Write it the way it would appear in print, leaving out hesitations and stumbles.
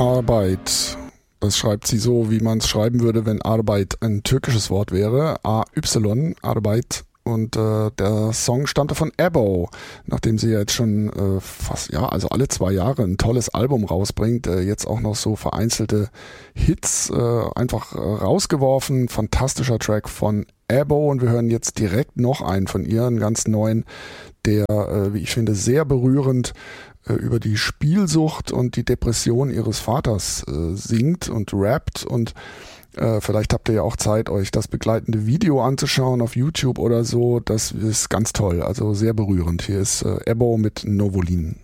Arbeit. Das schreibt sie so, wie man es schreiben würde, wenn Arbeit ein türkisches Wort wäre. A-Y, Arbeit. Und der Song stammte von Ebo, nachdem sie ja jetzt schon also alle 2 Jahre ein tolles Album rausbringt, jetzt auch noch so vereinzelte Hits einfach rausgeworfen. Fantastischer Track von Ebo, und wir hören jetzt direkt noch einen von ihr, einen ganz neuen, der, wie ich finde, sehr berührend über die Spielsucht und die Depression ihres Vaters singt und rappt. Und vielleicht habt ihr ja auch Zeit, euch das begleitende Video anzuschauen auf YouTube oder so. Das ist ganz toll, also sehr berührend. Hier ist Ebo mit Novolin.